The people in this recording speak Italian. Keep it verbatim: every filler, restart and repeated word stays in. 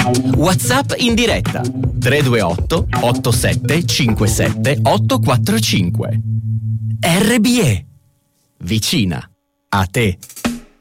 WhatsApp in diretta tre due otto otto sette cinque sette otto quattro cinque. R B E. Vicina a te.